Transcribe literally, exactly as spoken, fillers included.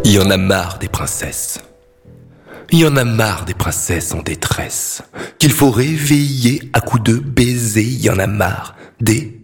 Il y en a marre des princesses. Il y en a marre des princesses en détresse, qu'il faut réveiller à coups de baisers. Il y en a marre des